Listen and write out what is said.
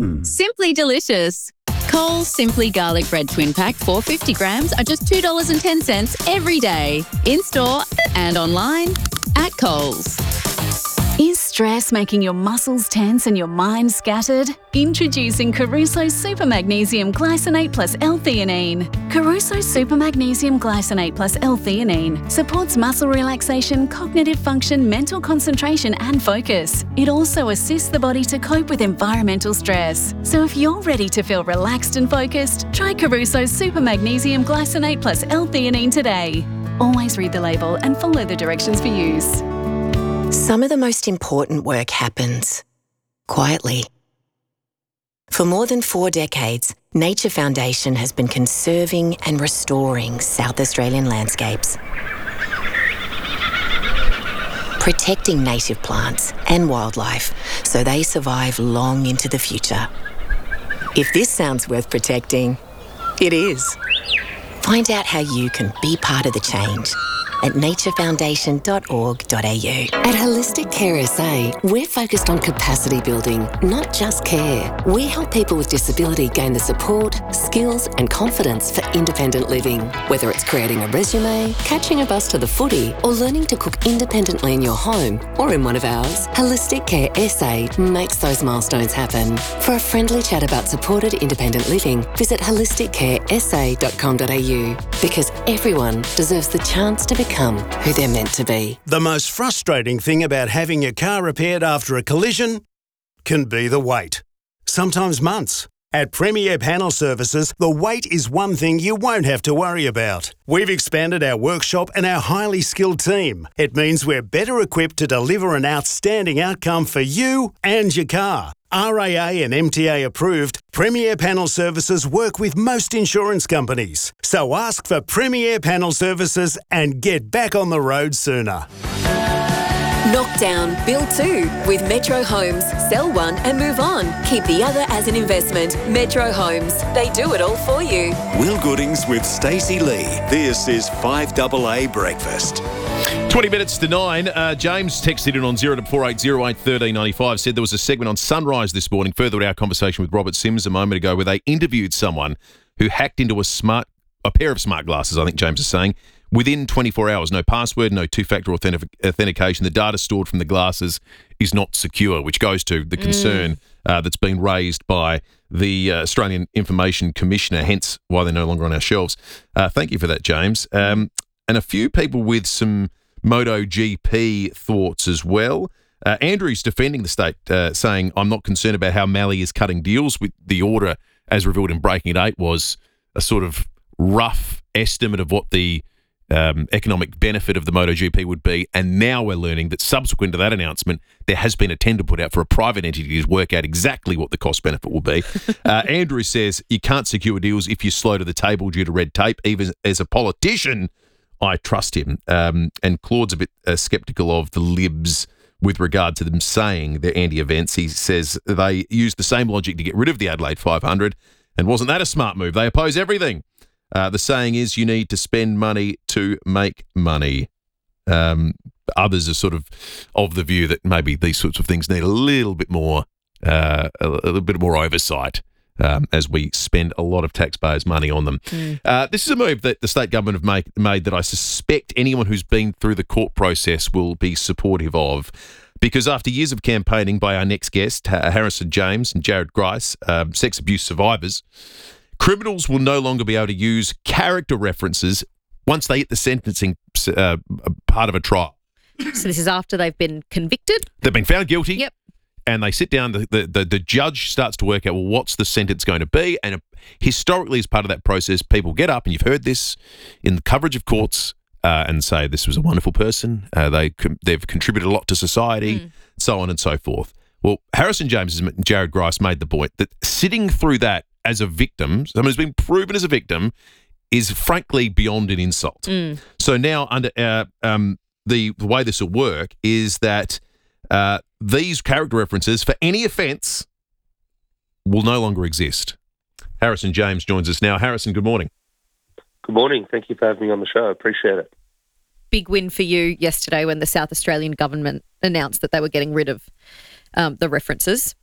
Simply delicious. Coles Simply Garlic Bread Twin Pack 450 grams are just $2.10 every day. In-store and online at Coles. Is stress making your muscles tense and your mind scattered? Introducing Caruso Super Magnesium Glycinate plus L-theanine. Caruso Super Magnesium Glycinate plus L-theanine supports muscle relaxation, cognitive function, mental concentration and focus. It also assists the body to cope with environmental stress. So if you're ready to feel relaxed and focused, try Caruso Super Magnesium Glycinate plus L-theanine today. Always read the label and follow the directions for use. Some of the most important work happens quietly. For more than 4 decades, Nature Foundation has been conserving and restoring South Australian landscapes, protecting native plants and wildlife so they survive long into the future. If this sounds worth protecting, it is. Find out how you can be part of the change at naturefoundation.org.au. At Holistic Care SA, we're focused on capacity building, not just care. We help people with disability gain the support, skills and confidence for independent living. Whether it's creating a resume, catching a bus to the footy, or learning to cook independently in your home or in one of ours, Holistic Care SA makes those milestones happen. For a friendly chat about supported independent living, visit holisticcaresa.com.au, because everyone deserves the chance to become who they're meant to be. The most frustrating thing about having your car repaired after a collision can be the wait. Sometimes months. At Premier Panel Services, the wait is one thing you won't have to worry about. We've expanded our workshop and our highly skilled team. It means we're better equipped to deliver an outstanding outcome for you and your car. RAA and MTA approved, Premier Panel Services work with most insurance companies. So ask for Premier Panel Services and get back on the road sooner. Knock down, build two with Metro Homes. Sell one and move on. Keep the other as an investment. Metro Homes. They do it all for you. Will Goodings with Stacey Lee. This is 5AA Breakfast. 20 minutes to 9. James texted in on 0480811395, said there was a segment on Sunrise this morning, further to our conversation with Robert Sims a moment ago, where they interviewed someone who hacked into a pair of smart glasses, I think James is saying, within 24 hours. No password, no two-factor authentication. The data stored from the glasses is not secure, which goes to the concern that's been raised by the Australian Information Commissioner, hence why they're no longer on our shelves. Thank you for that, James. And a few people with some MotoGP thoughts as well. Andrew's defending the state, saying, I'm not concerned about how Mally is cutting deals. With the order, as revealed in Breaking It 8, was a sort of rough estimate of what the economic benefit of the MotoGP would be, and now we're learning that subsequent to that announcement, there has been a tender put out for a private entity to work out exactly what the cost benefit will be. Andrew says you can't secure deals if you're slow to the table due to red tape. Even as a politician, I trust him. And Claude's a bit sceptical of the Libs with regard to them saying they're anti-events. He says they used the same logic to get rid of the Adelaide 500, and wasn't that a smart move? They oppose everything. The saying is you need to spend money to make money. Others are sort of the view that maybe these sorts of things need a little bit more oversight as we spend a lot of taxpayers' money on them. This is a move that the state government have made that I suspect anyone who's been through the court process will be supportive of. Because after years of campaigning by our next guest, Harrison James and Jared Grice, sex abuse survivors, criminals will no longer be able to use character references once they hit the sentencing part of a trial. So this is after they've been convicted? They've been found guilty. Yep. And they sit down, the judge starts to work out, well, what's the sentence going to be? And historically, as part of that process, people get up, and you've heard this in the coverage of courts, and say this was a wonderful person, they've contributed a lot to society, so on and so forth. Well, Harrison James and Jared Grice made the point that sitting through that as a victim, someone who's been proven as a victim, is frankly beyond an insult. So now under the way this will work is that these character references for any offence will no longer exist. Harrison James joins us now. Harrison, good morning. Good morning. Thank you for having me on the show. I appreciate it. Big win for you yesterday when the South Australian government announced that they were getting rid of the references.